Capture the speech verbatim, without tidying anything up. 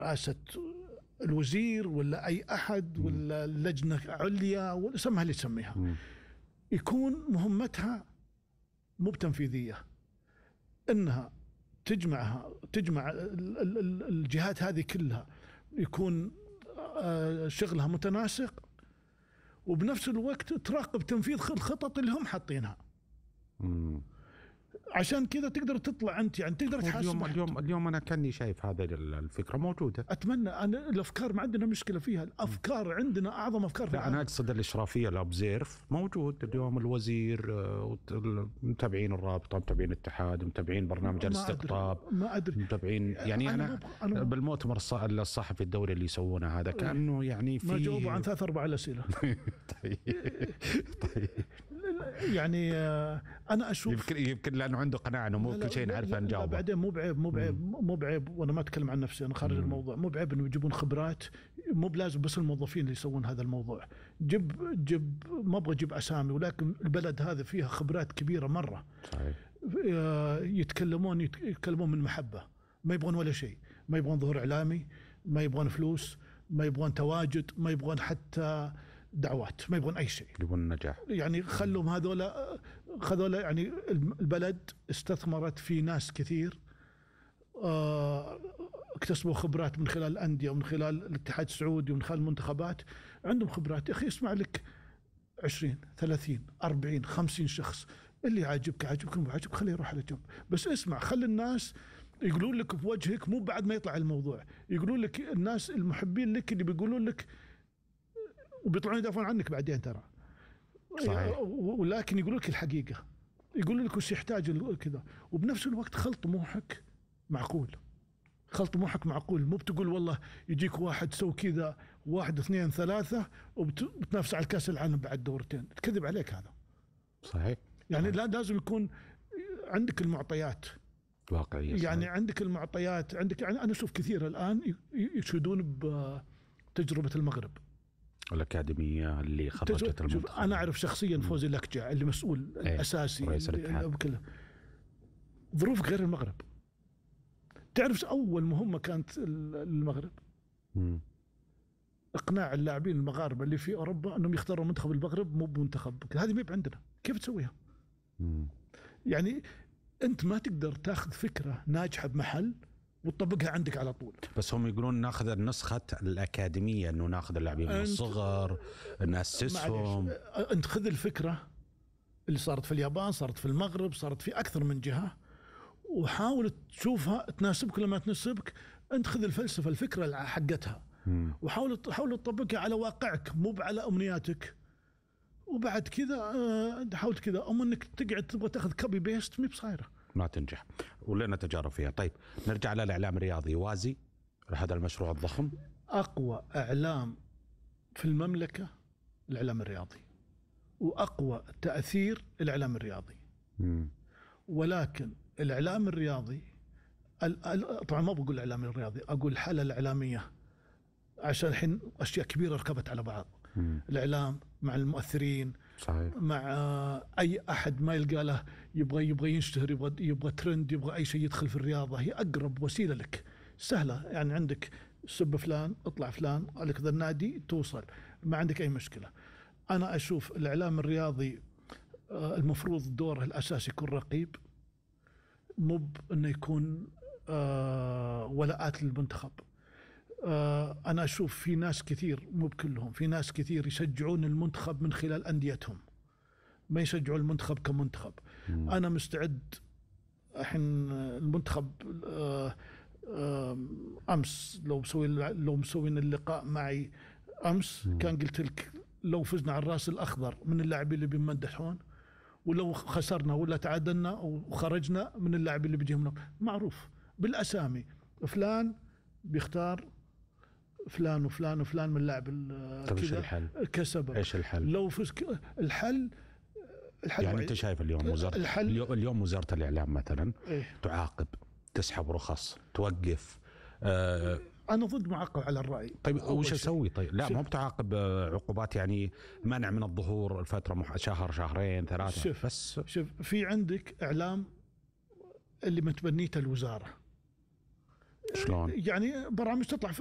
رئاسة الوزير ولا أي أحد ولا لجنة عليا ولا سمها اللي تسميها، م. يكون مهمتها مو بتنفيذية، إنها تجمعها تجمع الجهات هذه كلها، يكون شغلها متناسق، وبنفس الوقت تراقب تنفيذ الخطط اللي هم حاطينها. م. عشان كذا تقدر تطلع أنت، يعني تقدر تحاسب. اليوم اليوم اليوم أنا كأني شايف هذا الفكرة موجودة. أتمنى. أنا الأفكار ما عندنا مشكلة فيها، الأفكار عندنا أعظم أفكار في لا أنا أقصد الإشرافية، الأوبزيرف موجود اليوم، الوزير، متابعين الرابطة، متابعين الاتحاد، متابعين برنامج الاستقطاب، ما أدري متابعين يعني أنا, أنا, أنا بالمؤتمر الصحفي الدولي اللي يسوونه هذا كأنه يعني في ما جاوبوا عن ثلاث أربع أسئلة. طيب طيب يعني أنا أشوف يمكن يمكن لأنه عنده قناعة إنه مو كل شيء نعرفه نجاوبه. بعدين مو بعيب مو بعيب مو بعيب وأنا ما أتكلم عن نفسي، أنا خارج مم. الموضوع. مو بعيب إنه يجيبون خبرات، مو بلازم بس الموظفين اللي يسوون هذا الموضوع. جيب جيب ما أبغى أجيب أسامي، ولكن البلد هذا فيها خبرات كبيرة مرة. صحيح. يتكلمون يتكلمون من محبة، ما يبغون ولا شيء، ما يبغون ظهور إعلامي، ما يبغون فلوس، ما يبغون تواجد، ما يبغون حتى دعوات، ما يبغون أي شيء، يبغون النجاح. يعني خلهم هذولا هذولا يعني البلد استثمرت في ناس كثير، اكتسبوا خبرات من خلال الأندية ومن خلال الاتحاد السعودي ومن خلال المنتخبات. عندهم خبرات يا أخي. اسمع لك عشرين ثلاثين أربعين خمسين شخص، اللي عاجبك عاجبك مو عاجبك خليه يروح على جنب، بس اسمع، خلي الناس يقولون لك في وجهك، مو بعد ما يطلع الموضوع يقولون لك الناس المحبين لك اللي بيقولون لك وبيطلعون يدافعون عنك بعدين ترى. صحيح. ولكن يقولوا لك الحقيقة، يقولوا لك وش يحتاج كذا، وبنفس الوقت خلط طموحك معقول، خلط طموحك معقول. مو بتقول والله يجيك واحد سوي كذا واحد اثنين ثلاثة وبتنافس على الكأس العالم بعد دورتين، تكذب عليك هذا. صحيح. يعني لا، لازم يكون عندك المعطيات واقعية. يعني عندك المعطيات عندك. يعني أنا أشوف كثير الآن يشهدون بتجربة المغرب، الأكاديمية اللي خرجت المنتخب. أنا أعرف شخصيا فوزي اللكجع اللي مسؤول ايه الأساسي بكله. ظروف غير المغرب. تعرف أول مهمة كانت المغرب م. إقناع اللاعبين المغاربة اللي في أوروبا أنهم يختاروا منتخب المغرب مو بمنتخب. هذه ما عندنا، كيف تسويها؟ م. يعني أنت ما تقدر تأخذ فكرة ناجحة بمحل وتطبقها عندك على طول. بس هم يقولون ناخذ النسخة الأكاديمية، إنه ناخذ اللاعبين من الصغر نأسسهم. أنت خذ الفكرة اللي صارت في اليابان، صارت في المغرب، صارت في أكثر من جهة، وحاول تشوفها تناسبك لما تناسبك. أنت خذ الفلسفة الفكرة حقتها م. وحاول حاول تطبقها على واقعك مو على أمنياتك. وبعد كذا حاولت كذا، أم إنك تقعد تبغى تأخذ كوبي بيست مي بصايرة، ما تنجح، ولنا تجارب فيها. طيب نرجع للإعلام الرياضي، يوازي هذا المشروع الضخم. أقوى إعلام في المملكة الإعلام الرياضي، وأقوى تأثير الإعلام الرياضي. م. ولكن الإعلام الرياضي طبعا ما بقول الإعلام الرياضي، أقول الحالة الإعلامية، عشان الحين أشياء كبيرة ركبت على بعض. م. الإعلام مع المؤثرين، صحيح. مع أي أحد ما يلقى له يبغى يبغى يشتهر، يبغى يبغى ترند، يبغى أي شيء يدخل في الرياضة. هي أقرب وسيلة لك، سهلة. يعني عندك سب فلان، اطلع فلان، لك ذا النادي توصل، ما عندك أي مشكلة. أنا أشوف الإعلام الرياضي المفروض دوره الأساسي يكون رقيب، مو إنه يكون ولاءات للمنتخب. أنا أشوف في ناس كثير، مو بكلهم، في ناس كثير يشجعون المنتخب من خلال أنديتهم، ما يشجعون المنتخب كمنتخب. مم. أنا مستعد الحين المنتخب أمس لو مسوي لو مسوين اللقاء معي أمس، مم. كان قلت لك لو فزنا على الراس الأخضر من اللاعبين اللي بيمدحون، ولو خسرنا ولا تعادلنا وخرجنا من اللاعبين اللي بيجيهم معروف بالأسامي، فلان بيختار فلان وفلان وفلان من اللاعب كذا كسبب. ايش الحل؟ لو فز الحل الحل يعني انت شايف اليوم وزارة الحل اليوم وزارة الإعلام مثلا إيه؟ تعاقب، تسحب رخص، توقف. آه أنا ضد معاقبة على الرأي. طيب وش أسوي؟ طيب لا ما بتعاقب، عقوبات يعني منع من الظهور الفترة مح... شهر شهرين ثلاثة. شوف بس شوف في عندك إعلام اللي متبنيته الوزارة، شلون؟ يعني برامج تطلع